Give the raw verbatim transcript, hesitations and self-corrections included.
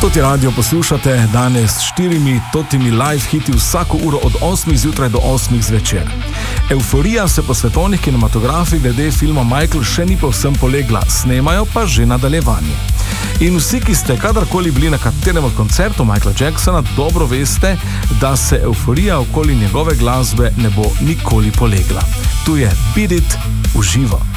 Toti radio poslušate danes s štirimi totimi live hiti vsako uro od osmih zjutraj do osmih zvečer. Evforija se po svetovnih kinematografih glede filma Michael še ni povsem polegla, snemajo pa že nadaljevanje. In vsi, ki ste kadarkoli bili na katerem od koncertov Michaela Jacksona, dobro veste, da se evforija okoli njegove glasbe ne bo nikoli polegla. Tu je Beat It, uživo.